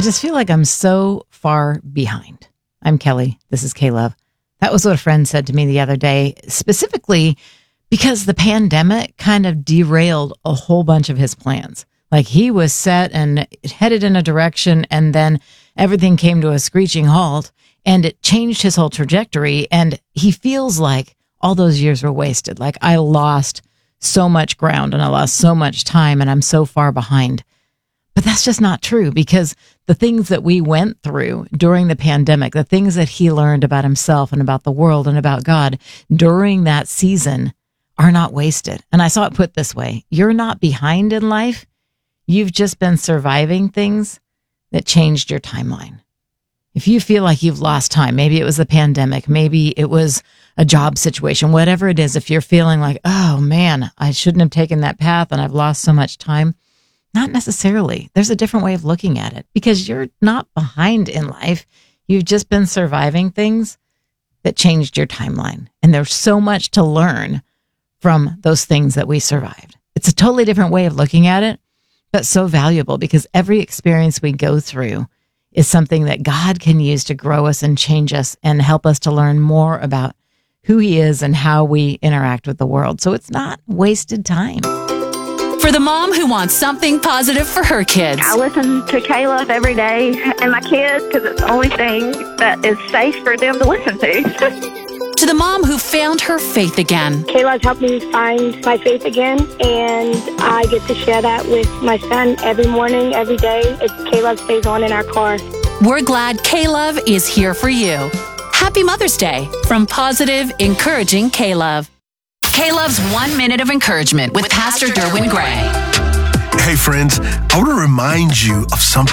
just feel like I'm so far behind. I'm Kelly. This is K-Love. That was what a friend said to me the other day, specifically because the pandemic kind of derailed a whole bunch of his plans. Like he was set and headed in a direction, and then everything came to a screeching halt, and it changed his whole trajectory. And he feels like all those years were wasted. Like I lost so much ground and I lost so much time and I'm so far behind. But that's just not true, because the things that we went through during the pandemic, the things that he learned about himself and about the world and about God during that season are not wasted. And I saw it put this way: you're not behind in life. You've just been surviving things that changed your timeline. If you feel like you've lost time, maybe it was the pandemic, maybe it was a job situation, whatever it is, if you're feeling like, oh man, I shouldn't have taken that path and I've lost so much time, not necessarily. There's a different way of looking at it, because you're not behind in life. You've just been surviving things that changed your timeline. And there's so much to learn from those things that we survived. It's a totally different way of looking at it, but so valuable, because every experience we go through is something that God can use to grow us and change us and help us to learn more about who he is and how we interact with the world. So it's not wasted time. For the mom who wants something positive for her kids. I listen to K-Love every day and my kids, because it's the only thing that is safe for them to listen to. To the mom who found her faith again. K-Love helped me find my faith again, and I get to share that with my son every morning, every day. K-Love stays on in our car. We're glad K-Love is here for you. Happy Mother's Day from Positive, Encouraging K-Love. K-Love's 1 minute of encouragement with Pastor Derwin Gray. Hey friends, I want to remind you of something